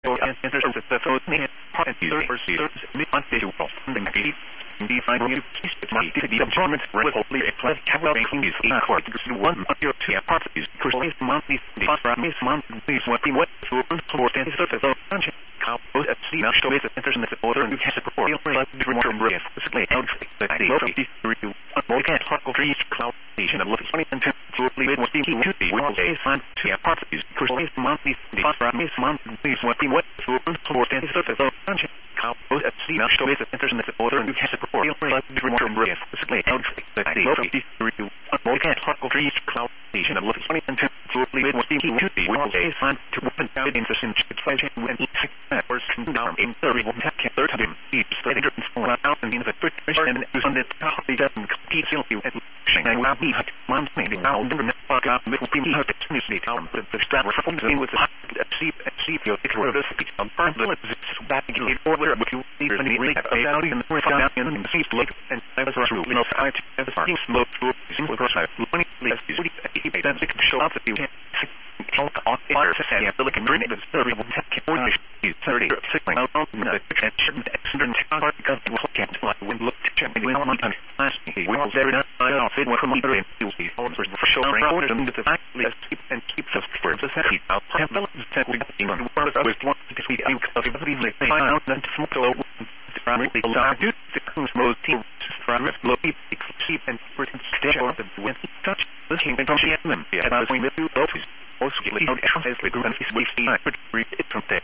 or enters the phone part and user receives unvisual funding fee. Define you might be employment regularly a plus capital increase in court to 1 year to a part is currently monthly from this month is what we want to support and service of function. How both at sea now show is internet order and has a proportional to remote brief display out the local review more can talk of trees cloud station of local and to leave it was being to be will say sign to a part is currently monthly from this month is what we want to support and service of function. How both at sea now show is internet order and has a proportional to remote brief display out the local review more can talk of trees cloud station of local and to leave it was being to be will say sign to open down interest in supply chain and first down in the remote third time each stated out in the first and on the top of the compete you and I will be month maybe now the fuck up with me how to finish the town but the start from the with the see your the speech on problem back in order but you need to really about in the first down in the seat like and I was true you know I have a thing slow through simple process money let's be that they can show up that you can on fire to say the can bring it is very important is 30 signaling out on the shouldn't accident part because we can't like when look to me when on last we will very not I don't fit from the brain you'll see all for show around and the fact let's keep us for the city out have the we was one to see out of the find out that smoke low from the do the most team from low keep and stay on the when touch this came from them yeah I was going to office also give it out as the group and is wasting but read it from there